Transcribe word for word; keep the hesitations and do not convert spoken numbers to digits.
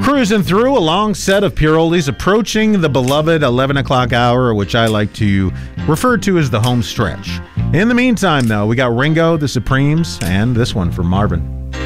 cruising through a long set of pure oldies, approaching the beloved eleven o'clock hour, which I like to refer to as the home stretch. In the meantime, though, we got Ringo, the Supremes, and this one from Marvin.